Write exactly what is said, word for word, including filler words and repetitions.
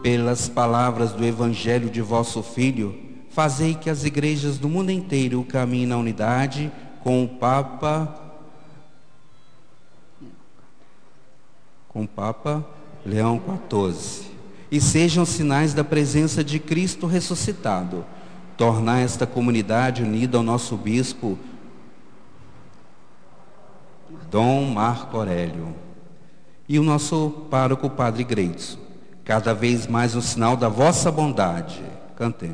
pelas palavras do Evangelho de vosso Filho, fazei que as igrejas do mundo inteiro caminhem na unidade com o Papa, com o Papa Leão quatorze, e sejam sinais da presença de Cristo ressuscitado. Tornar esta comunidade unida ao nosso bispo, Dom Marco Aurélio, e o nosso pároco, Padre Greitson, cada vez mais um sinal da vossa bondade. Cantemos.